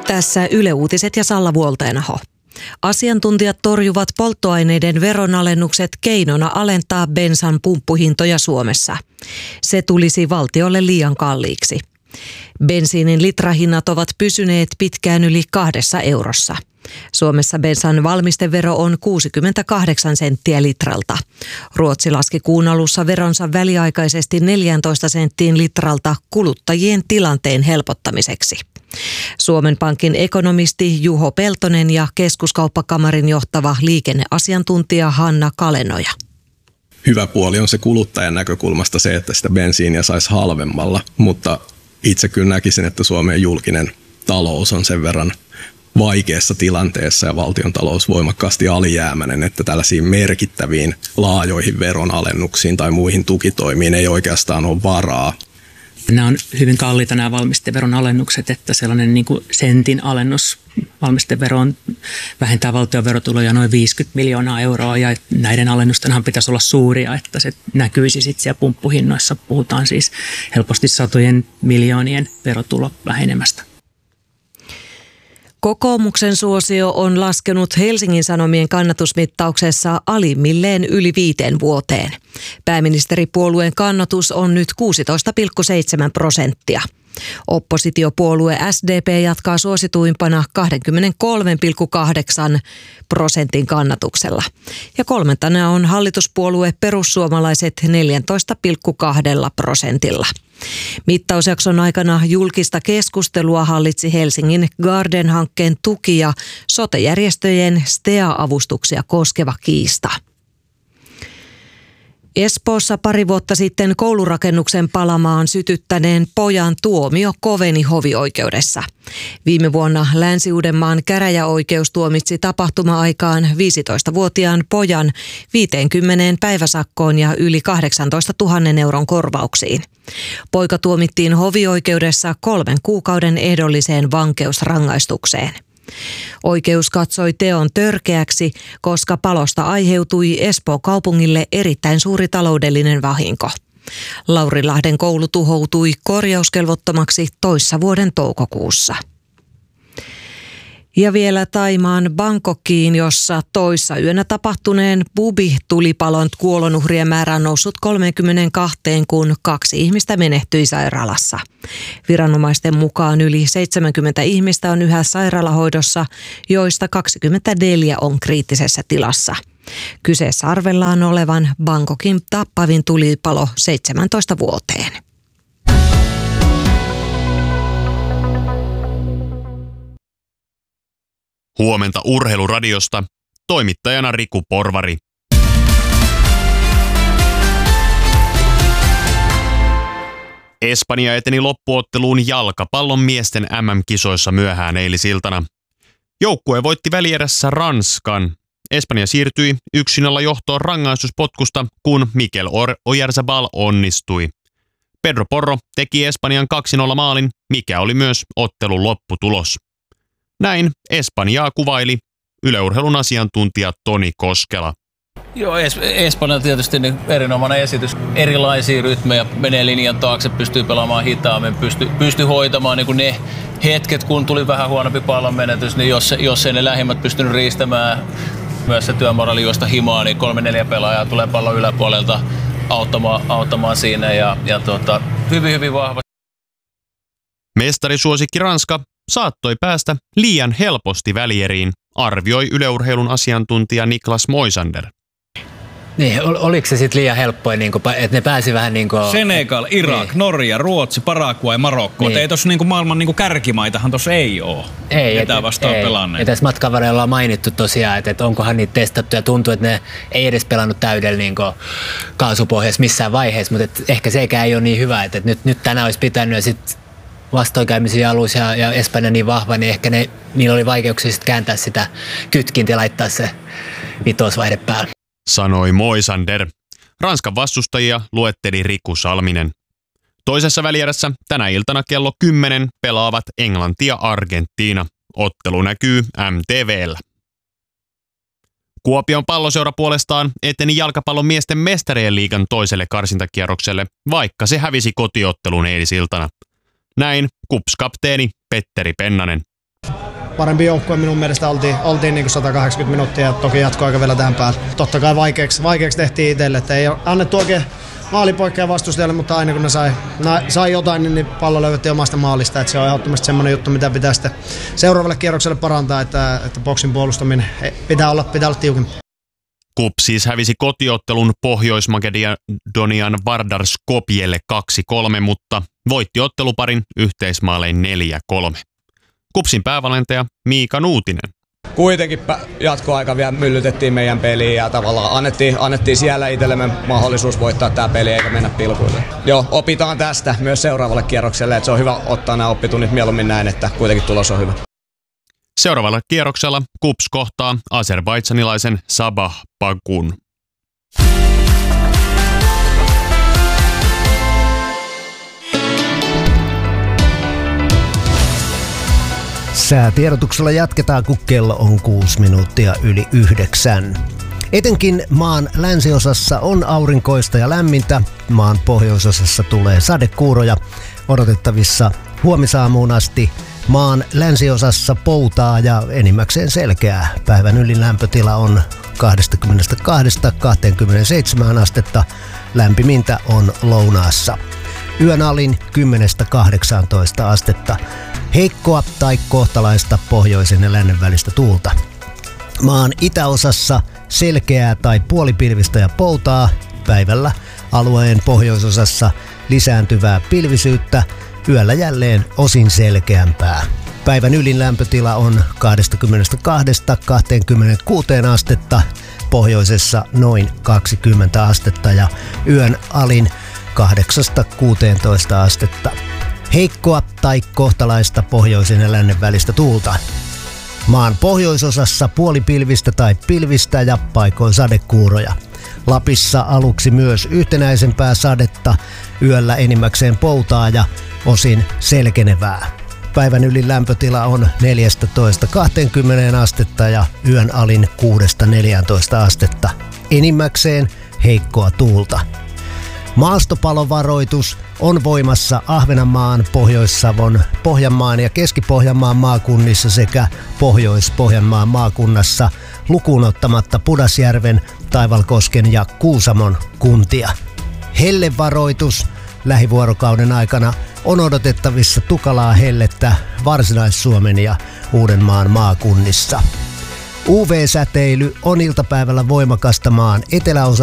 Tässä Yle Uutiset ja Salla Vuolteenaho. Asiantuntijat torjuvat polttoaineiden veronalennukset keinona alentaa bensan pumppuhintoja Suomessa. Se tulisi valtiolle liian kalliiksi. Bensiinin litrahinnat ovat pysyneet pitkään yli 2 eurossa. Suomessa bensan valmistevero on 68 senttiä litralta. Ruotsi laski kuun alussa veronsa väliaikaisesti 14 senttiin litralta kuluttajien tilanteen helpottamiseksi. Suomen Pankin ekonomisti Juho Peltonen ja Keskuskauppakamarin johtava liikenneasiantuntija Hanna Kalenoja. Hyvä puoli on se kuluttajan näkökulmasta se, että sitä bensiiniä saisi halvemmalla, mutta itse kyllä näkisin, että Suomen julkinen talous on sen verran vaikeassa tilanteessa ja valtiontalous voimakkaasti alijäämäinen, että tällaisiin merkittäviin laajoihin veronalennuksiin tai muihin tukitoimiin ei oikeastaan ole varaa. Nämä on hyvin kalliita nämä valmisteveron alennukset, että sellainen niin kuin sentin alennus valmisteveroon vähentää valtion verotuloja noin 50 miljoonaa euroa ja näiden alennustenhan pitäisi olla suuria, että se näkyisi sitten siellä pumppuhinnoissa. Puhutaan siis helposti satojen miljoonien verotulo vähenemästä. Kokoomuksen suosio on laskenut Helsingin Sanomien kannatusmittauksessa alimmilleen yli 5 vuoteen. Pääministeripuolueen kannatus on nyt 16,7%. Oppositiopuolue SDP jatkaa suosituimpana 23,8% kannatuksella. Ja kolmantena on hallituspuolue Perussuomalaiset 14,2%. Mittausjakson aikana julkista keskustelua hallitsi Helsingin Garden-hankkeen tuki ja sote-järjestöjen STEA-avustuksia koskeva kiista. Espoossa pari vuotta sitten koulurakennuksen palamaan sytyttäneen pojan tuomio koveni hovioikeudessa. Viime vuonna Länsi-Uudenmaan käräjäoikeus tuomitsi tapahtuma-aikaan 15-vuotiaan pojan 50 päiväsakkoon ja yli 18 000 euron korvauksiin. Poika tuomittiin hovioikeudessa 3 kuukauden ehdolliseen vankeusrangaistukseen. Oikeus katsoi teon törkeäksi, koska palosta aiheutui Espoon kaupungille erittäin suuri taloudellinen vahinko. Laurilahden koulu tuhoutui korjauskelvottomaksi toissa vuoden toukokuussa. Ja vielä Thaimaan Bangkokiin, jossa toissa yönä tapahtuneen Bubi-tulipalon kuolonuhrien määrä on noussut 32, kun 2 ihmistä menehtyi sairaalassa. Viranomaisten mukaan yli 70 ihmistä on yhä sairaalahoidossa, joista 24 on kriittisessä tilassa. Kyseessä arvellaan olevan Bangkokin tappavin tulipalo 17 vuoteen. Huomenta Urheiluradiosta. Toimittajana Riku Porvari. Espanja eteni loppuotteluun jalkapallon miesten MM-kisoissa myöhään eilisiltana. Joukkue voitti välierässä Ranskan. Espanja siirtyi 1-0 johtoon rangaistuspotkusta, kun Mikel Oyarzabal onnistui. Pedro Porro teki Espanjan 2-0 maalin, mikä oli myös ottelun lopputulos. Näin Espanjaa kuvaili Yle Urheilun asiantuntija Toni Koskela. Joo, Espanja tietysti niin erinomainen esitys. Erilaisia rytmejä, menee linjan taakse, pystyy pelaamaan hitaammin, pystyy hoitamaan niin kuin ne hetket, kun tuli vähän huonompi pallon menetys, niin jos ei ne lähimmät pystynyt riistämään myös se työmoraali juosta himaa, niin 3-4 pelaajaa tulee pallon yläpuolelta auttamaan siinä ja hyvin vahva. Mestarisuosikki Ranska saattoi päästä liian helposti välieriin, arvioi Yle Urheilun asiantuntija Niklas Moisander. Niin, oliko se sitten liian helppoa, että ne pääsi vähän niin kuin... Senegal, Irak, niin. Norja, Ruotsi, Paraguay, Marokko. Niin. Ei tuossa niin maailman niin kärkimaitahan tuossa ei ole. Ei. Vastaan pelanneet. Ja tässä matkan varrella on mainittu tosiaan, että onkohan niitä testattu ja tuntuu, että ne ei edes pelannut täydellä niin kaasupohjassa missään vaiheessa, mutta ehkä sekään ei ole niin hyvä, että nyt tänään olisi pitänyt ja sitten vastoinkäymisiä alussa ja Espanja niin vahva, niin ehkä niillä oli vaikeuksia sitten kääntää sitä kytkintä ja laittaa se vitosvaihde päälle. Sanoi Moisander. Ranskan vastustajia luetteli Riku Salminen. Toisessa välierässä tänä iltana kello 10 pelaavat Englanti ja Argentiina. Ottelu näkyy MTV:llä. Kuopion Palloseura puolestaan eteni jalkapallon miesten mestarien liigan toiselle karsintakierrokselle, vaikka se hävisi kotiottelun eilisiltana. Näin KuPS-kapteeni Petteri Pennanen. parempi joukkue minun mielestä oltiin niin kuin 180 minuuttia ja toki jatkoaika vielä tähän päälle. Totta kai vaikeaksi tehtiin itselle, että ei ole annettu oikein maalipoikkea vastustajalle, mutta aina kun ne sai jotain, niin pallo löydettiin omasta maalista. Että se on ehdottomasti semmoinen juttu, mitä pitää sitten seuraavalle kierrokselle parantaa, että boksin puolustaminen pitää olla tiukempi. KuPS siis hävisi kotiottelun Pohjois-Makedonian Vardar Skopjelle 2-3, mutta voitti otteluparin yhteismaalein 4-3. KuPSin päävalmentaja Miika Nuutinen. Kuitenkin jatkoaika vielä myllytettiin meidän peliin ja tavallaan annettiin siellä itsellemme mahdollisuus voittaa tämä peli eikä mennä pilkuille. Joo, opitaan tästä myös seuraavalle kierrokselle, että se on hyvä ottaa nämä oppitunnit mieluummin näin, että kuitenkin tulos on hyvä. Seuraavalla kierroksella KuPS kohtaa azerbaidsanilaisen Sabah Bakun. Säätiedotuksella jatketaan, kun kello on 6 minuuttia yli 9. Etenkin maan länsiosassa on aurinkoista ja lämmintä. Maan pohjoisosassa tulee sadekuuroja odotettavissa huomisaamuun asti. Maan länsiosassa poutaa ja enimmäkseen selkeää. Päivän ylin lämpötila on 22–27 astetta. Lämpimintä on lounaassa. Yön alin 10–18 astetta. Heikkoa tai kohtalaista pohjoisen ja lännen välistä tuulta. Maan itäosassa selkeää tai puolipilvistä ja poutaa. Päivällä alueen pohjoisosassa lisääntyvää pilvisyyttä. Yöllä jälleen osin selkeämpää. Päivän ylin lämpötila on 22–26 astetta. Pohjoisessa noin 20 astetta ja yön alin 8–16 astetta. Heikkoa tai kohtalaista pohjoisen ja lännen välistä tuulta. Maan pohjoisosassa puolipilvistä tai pilvistä ja paikoin sadekuuroja. Lapissa aluksi myös yhtenäisempää sadetta, yöllä enimmäkseen poutaa ja osin selkenevää. Päivän ylin lämpötila on 14–20 astetta ja yön alin 6–14 astetta. Enimmäkseen heikkoa tuulta. Maastopalovaroitus on voimassa Ahvenanmaan, Pohjois-Savon, Pohjanmaan ja Keski-Pohjanmaan maakunnissa sekä Pohjois-Pohjanmaan maakunnassa lukuun ottamatta Pudasjärven, Taivalkosken ja Kuusamon kuntia. Hellevaroitus lähivuorokauden aikana on odotettavissa tukalaa hellettä Varsinais-Suomen ja Uudenmaan maakunnissa. UV-säteily on iltapäivällä voimakasta maan eteläosassa.